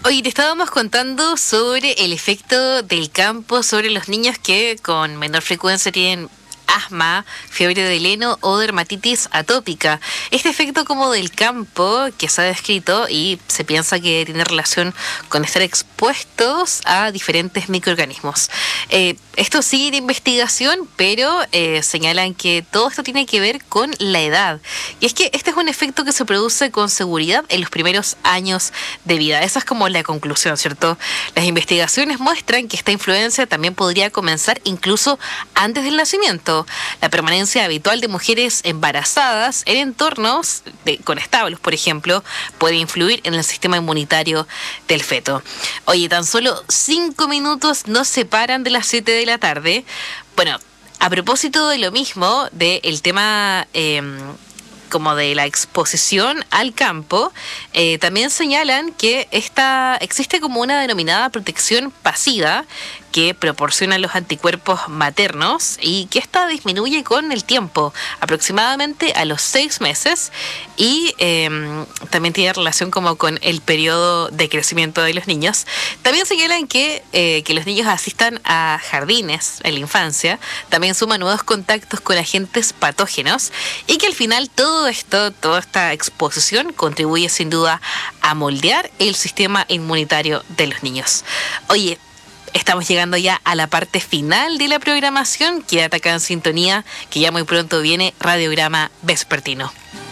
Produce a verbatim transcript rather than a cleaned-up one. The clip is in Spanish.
Hoy te estábamos contando sobre el efecto del campo sobre los niños que con menor frecuencia tienen asma, fiebre de heno o dermatitis atópica. Este efecto como del campo que se ha descrito y se piensa que tiene relación con estar expuestos a diferentes microorganismos. Eh, esto sigue en investigación, pero eh, señalan que todo esto tiene que ver con la edad. Y es que este es un efecto que se produce con seguridad en los primeros años de vida. Esa es como la conclusión, ¿cierto? Las investigaciones muestran que esta influencia también podría comenzar incluso antes del nacimiento. La permanencia habitual de mujeres embarazadas en entornos de, con establos, por ejemplo, puede influir en el sistema inmunitario del feto. Oye, tan solo cinco minutos nos separan de las siete de la tarde. Bueno, a propósito de lo mismo, del tema eh, como de la exposición al campo, eh, también señalan que esta, existe como una denominada protección pasiva que proporcionan los anticuerpos maternos y que esta disminuye con el tiempo, aproximadamente a los seis meses, y eh, también tiene relación como con el periodo de crecimiento de los niños. También señalan que, eh, que los niños asistan a jardines en la infancia, también suman nuevos contactos con agentes patógenos y que al final todo esto, toda esta exposición contribuye sin duda a moldear el sistema inmunitario de los niños. Oye, estamos llegando ya a la parte final de la programación. Quédate acá en sintonía, que ya muy pronto viene Radiograma Vespertino.